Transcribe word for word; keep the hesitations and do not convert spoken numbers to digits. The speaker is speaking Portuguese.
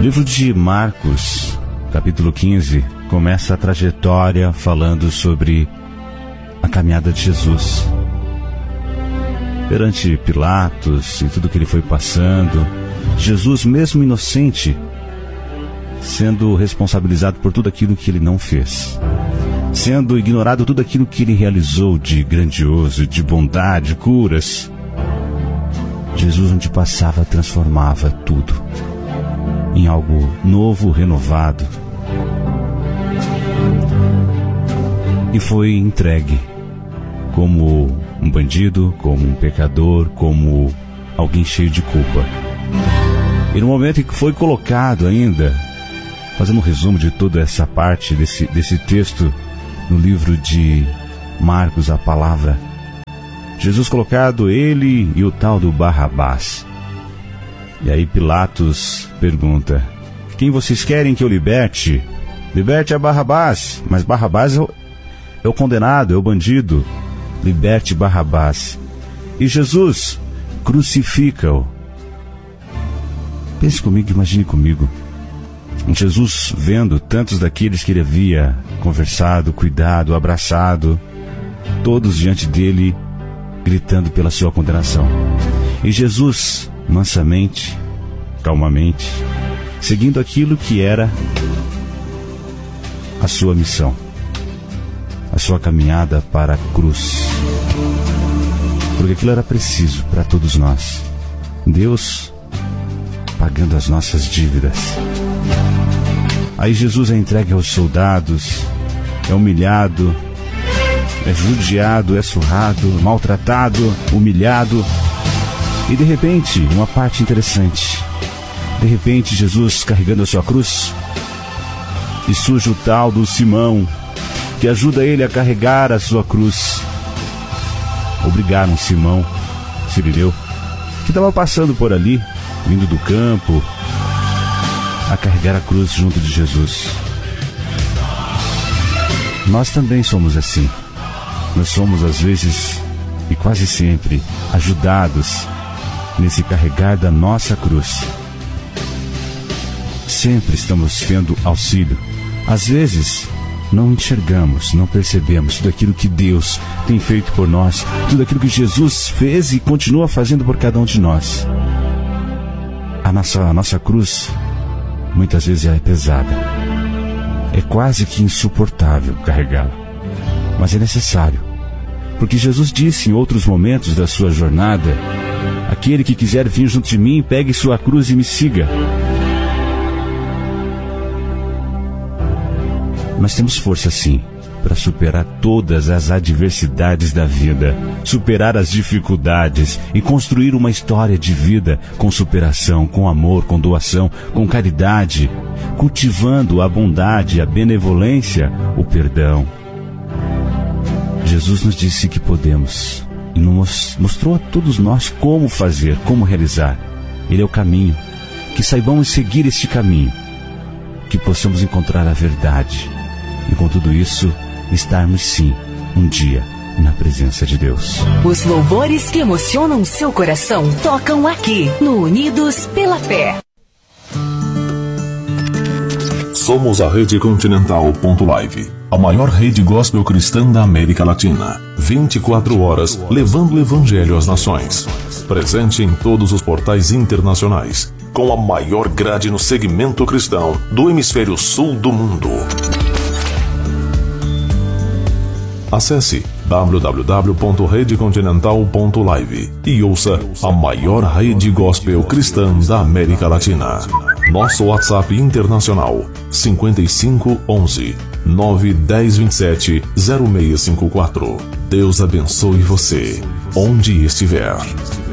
livro de Marcos, capítulo quinze, começa a trajetória falando sobre a caminhada de Jesus. Perante Pilatos e tudo que ele foi passando, Jesus, mesmo inocente, sendo responsabilizado por tudo aquilo que ele não fez, sendo ignorado tudo aquilo que ele realizou de grandioso, de bondade, curas. Jesus, onde passava, transformava tudo em algo novo, renovado. E foi entregue como um bandido, como um pecador, como alguém cheio de culpa. E no momento em que foi colocado ainda, fazendo um resumo de toda essa parte desse, desse texto no livro de Marcos, a palavra, Jesus colocado, ele e o tal do Barrabás. E aí Pilatos pergunta: quem vocês querem que eu liberte? Liberte a Barrabás. Mas Barrabás é o, é o condenado, é o bandido. Liberte Barrabás. E Jesus, crucifica-o. Pense comigo, imagine comigo. Jesus vendo tantos daqueles que ele havia conversado, cuidado, abraçado, todos diante dele, gritando pela sua condenação. E Jesus, mansamente, calmamente, seguindo aquilo que era a sua missão, a sua caminhada para a cruz, porque aquilo era preciso para todos nós. Deus pagando as nossas dívidas. Aí Jesus é entregue aos soldados, é humilhado, é judiado, é surrado, maltratado, humilhado. E de repente, uma parte interessante, de repente Jesus carregando a sua cruz, e surge o tal do Simão, que ajuda ele a carregar a sua cruz. Obrigaram Simão, Cirineu, que estava passando por ali, vindo do campo, a carregar a cruz junto de Jesus. Nós também somos assim. Nós somos, às vezes, e quase sempre, ajudados nesse carregar da nossa cruz. Sempre estamos tendo auxílio. Às vezes, não enxergamos, não percebemos tudo aquilo que Deus tem feito por nós, tudo aquilo que Jesus fez e continua fazendo por cada um de nós. A nossa, a nossa cruz, muitas vezes, é pesada. É quase que insuportável carregá-la. Mas é necessário, porque Jesus disse em outros momentos da sua jornada: aquele que quiser vir junto de mim, pegue sua cruz e me siga. Nós temos força sim para superar todas as adversidades da vida, superar as dificuldades e construir uma história de vida com superação, com amor, com doação, com caridade, cultivando a bondade, a benevolência, o perdão. Jesus nos disse que podemos e nos mostrou a todos nós como fazer, como realizar. Ele é o caminho. Que saibamos seguir este caminho, que possamos encontrar a verdade e com tudo isso estarmos sim um dia na presença de Deus. Os louvores que emocionam seu coração tocam aqui no Unidos pela Fé. Somos a Rede Continental ponto live, a maior rede gospel cristã da América Latina. vinte e quatro horas levando o evangelho às nações. Presente em todos os portais internacionais, com a maior grade no segmento cristão do hemisfério sul do mundo. Acesse w w w ponto rede continental ponto live e ouça a maior rede gospel cristã da América Latina. Nosso WhatsApp internacional cinco cinco um um nove um zero dois sete zero seis cinco quatro. Deus abençoe você, onde estiver.